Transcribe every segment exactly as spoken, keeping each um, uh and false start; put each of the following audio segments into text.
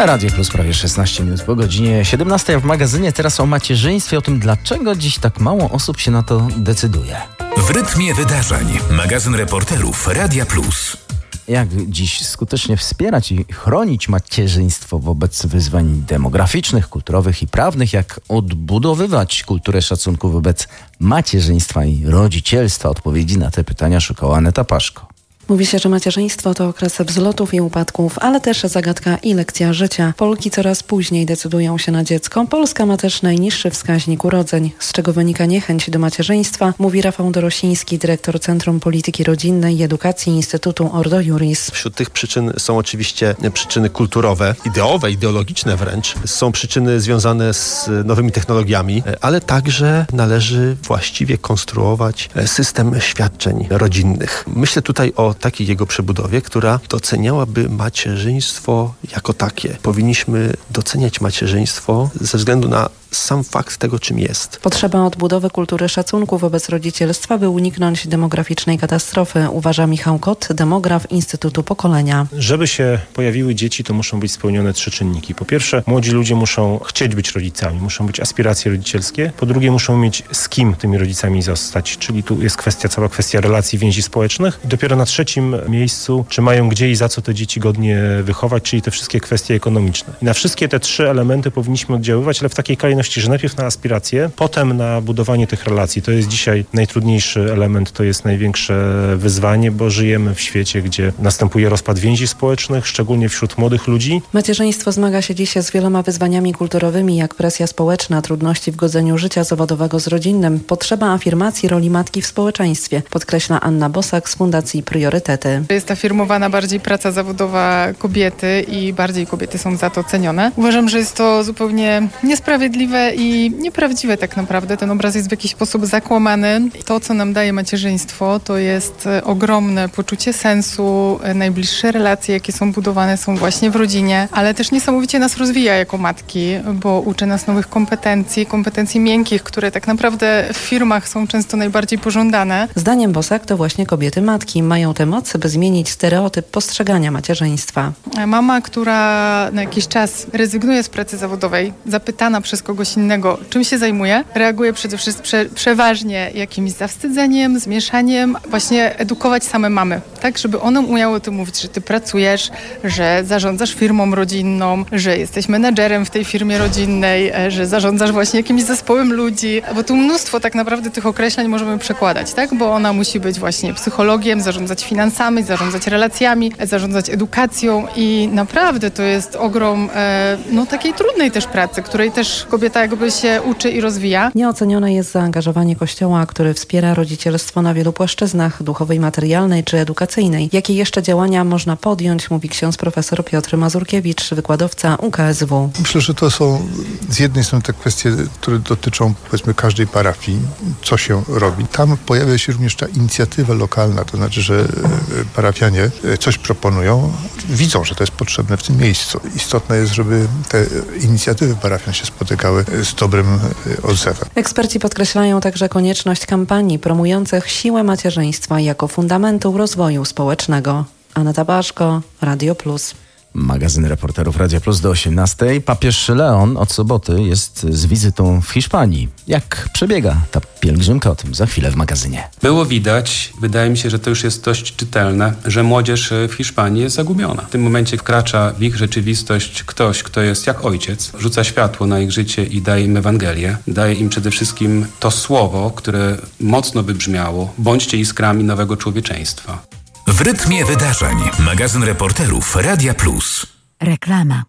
Radio Plus prawie szesnaście minut po godzinie siedemnastej, a w magazynie teraz o macierzyństwie, o tym, dlaczego dziś tak mało osób się na to decyduje. W rytmie wydarzeń. Magazyn reporterów Radia Plus. Jak dziś skutecznie wspierać i chronić macierzyństwo wobec wyzwań demograficznych, kulturowych i prawnych, jak odbudowywać kulturę szacunku wobec macierzyństwa i rodzicielstwa. Odpowiedzi na te pytania szukała Aneta Paszko. Mówi się, że macierzyństwo to okres wzlotów i upadków, ale też zagadka i lekcja życia. Polki coraz później decydują się na dziecko. Polska ma też najniższy wskaźnik urodzeń, z czego wynika niechęć do macierzyństwa, mówi Rafał Dorosiński, dyrektor Centrum Polityki Rodzinnej i Edukacji Instytutu Ordo Iuris. Wśród tych przyczyn są oczywiście przyczyny kulturowe, ideowe, ideologiczne wręcz. Są przyczyny związane z nowymi technologiami, ale także należy właściwie konstruować system świadczeń rodzinnych. Myślę tutaj o takiej jego przebudowie, która doceniałaby macierzyństwo jako takie. Powinniśmy doceniać macierzyństwo ze względu na sam fakt tego, czym jest. Potrzeba odbudowy kultury szacunku wobec rodzicielstwa, by uniknąć demograficznej katastrofy, uważa Michał Kot, demograf Instytutu Pokolenia. Żeby się pojawiły dzieci, to muszą być spełnione trzy czynniki. Po pierwsze, młodzi ludzie muszą chcieć być rodzicami, muszą być aspiracje rodzicielskie. Po drugie, muszą mieć z kim tymi rodzicami zostać, czyli tu jest kwestia, cała kwestia relacji, więzi społecznych. I dopiero na trzecim miejscu, czy mają gdzie i za co te dzieci godnie wychować, czyli te wszystkie kwestie ekonomiczne. I na wszystkie te trzy elementy powinniśmy oddziaływać, ale w takiej kolejności, że najpierw na aspiracje, potem na budowanie tych relacji. To jest dzisiaj najtrudniejszy element, to jest największe wyzwanie, bo żyjemy w świecie, gdzie następuje rozpad więzi społecznych, szczególnie wśród młodych ludzi. Macierzyństwo zmaga się dziś z wieloma wyzwaniami kulturowymi, jak presja społeczna, trudności w godzeniu życia zawodowego z rodzinnym, potrzeba afirmacji roli matki w społeczeństwie, podkreśla Anna Bosak z Fundacji Priorytety. Jest afirmowana bardziej praca zawodowa kobiety i bardziej kobiety są za to cenione. Uważam, że jest to zupełnie niesprawiedliwe i nieprawdziwe tak naprawdę. Ten obraz jest w jakiś sposób zakłamany. To, co nam daje macierzyństwo, to jest ogromne poczucie sensu, najbliższe relacje, jakie są budowane, są właśnie w rodzinie, ale też niesamowicie nas rozwija jako matki, bo uczy nas nowych kompetencji, kompetencji miękkich, które tak naprawdę w firmach są często najbardziej pożądane. Zdaniem Bosak to właśnie kobiety matki mają tę moc, by zmienić stereotyp postrzegania macierzyństwa. Mama, która na jakiś czas rezygnuje z pracy zawodowej, zapytana przez kogoś innego, czym się zajmuje, reaguje przede wszystkim prze, przeważnie jakimś zawstydzeniem, zmieszaniem, właśnie edukować same mamy, tak, żeby one umiały o tym mówić, że ty pracujesz, że zarządzasz firmą rodzinną, że jesteś menedżerem w tej firmie rodzinnej, że zarządzasz właśnie jakimś zespołem ludzi, bo tu mnóstwo tak naprawdę tych określeń możemy przekładać, tak, bo ona musi być właśnie psychologiem, zarządzać finansami, zarządzać relacjami, zarządzać edukacją i naprawdę to jest ogrom e, no takiej trudnej też pracy, której też kobieta jakby się uczy i rozwija. Nieocenione jest zaangażowanie Kościoła, który wspiera rodzicielstwo na wielu płaszczyznach, duchowej, materialnej czy edukacyjnej. Jakie jeszcze działania można podjąć, mówi ksiądz profesor Piotr Mazurkiewicz, wykładowca U K S W. Myślę, że to są z jednej strony te kwestie, które dotyczą powiedzmy każdej parafii, co się robi. Tam pojawia się również ta inicjatywa lokalna, to znaczy, że parafianie coś proponują, widzą, że to jest potrzebne w tym miejscu. Istotne jest, żeby te inicjatywy parafian się spotykały z dobrym odzewem. Eksperci podkreślają także konieczność kampanii promujących siłę macierzyństwa jako fundamentu rozwoju społecznego. Aneta Paszko, Radio Plus. Magazyn reporterów Radia Plus do osiemnastej. Papież Leon od soboty jest z wizytą w Hiszpanii. Jak przebiega ta pielgrzymka? O tym za chwilę w magazynie. Było widać, wydaje mi się, że to już jest dość czytelne, że młodzież w Hiszpanii jest zagubiona. W tym momencie wkracza w ich rzeczywistość ktoś, kto jest jak ojciec, rzuca światło na ich życie i daje im Ewangelię. Daje im przede wszystkim to słowo, które mocno by brzmiało: bądźcie iskrami nowego człowieczeństwa. W rytmie wydarzeń. Magazyn reporterów Radia Plus. Reklama.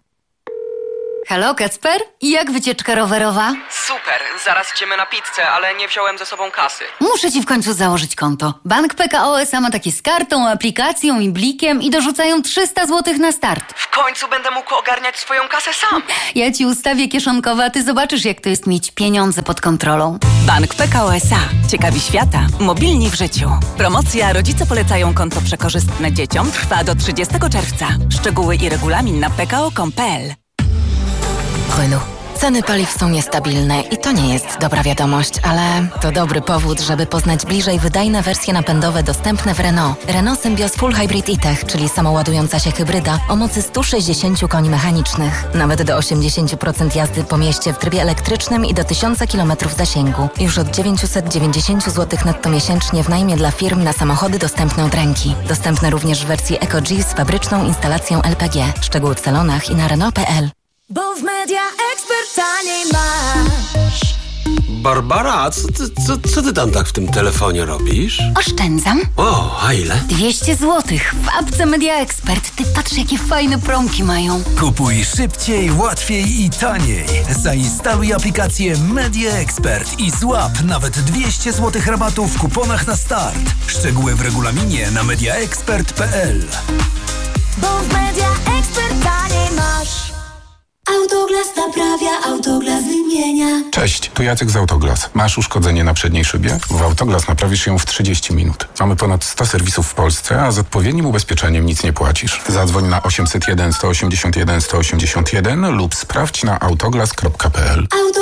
Halo, Kacper? I jak wycieczka rowerowa? Super, zaraz idziemy na pizzę, ale nie wziąłem ze sobą kasy. Muszę ci w końcu założyć konto. Bank P K O S A ma takie z kartą, aplikacją i blikiem i dorzucają trzysta złotych na start. W końcu będę mógł ogarniać swoją kasę sam. Ja ci ustawię kieszonkowe, a ty zobaczysz, jak to jest mieć pieniądze pod kontrolą. Bank P K O S A. Ciekawi świata. Mobilni w życiu. Promocja Rodzice polecają konto przekorzystne dzieciom trwa do trzydziestego czerwca. Szczegóły i regulamin na p k o kropka com kropka p l. Renault. Ceny paliw są niestabilne i to nie jest dobra wiadomość, ale to dobry powód, żeby poznać bliżej wydajne wersje napędowe dostępne w Renault. Renault Symbioz Full Hybrid e-Tech, czyli samoładująca się hybryda o mocy sto sześćdziesiąt koni mechanicznych. Nawet do osiemdziesiąt procent jazdy po mieście w trybie elektrycznym i do tysiąc kilometrów zasięgu. Już od dziewięćset dziewięćdziesiąt złotych netto miesięcznie w najmie dla firm na samochody dostępne od ręki. Dostępne również w wersji EcoG z fabryczną instalacją L P G. Szczegóły w salonach i na Renault kropka p l. Bo w Media Expert taniej masz. Barbara, co ty, co, co ty tam tak w tym telefonie robisz? Oszczędzam. O, a ile? dwieście złotych w apce Media Expert. Ty patrz, jakie fajne promki mają. Kupuj szybciej, łatwiej i taniej. Zainstaluj aplikację Media Expert i złap nawet dwieście złotych rabatu w kuponach na start. Szczegóły w regulaminie na mediaexpert kropka p l. Bo w Media Expert taniej masz. Autoglas naprawia, Autoglas wymienia. Cześć, tu Jacek z Autoglas. Masz uszkodzenie na przedniej szybie? W Autoglas naprawisz ją w trzydzieści minut. Mamy ponad sto serwisów w Polsce, a z odpowiednim ubezpieczeniem nic nie płacisz. Zadzwoń na osiemset jeden sto osiemdziesiąt jeden sto osiemdziesiąt jeden lub sprawdź na autoglas kropka p l.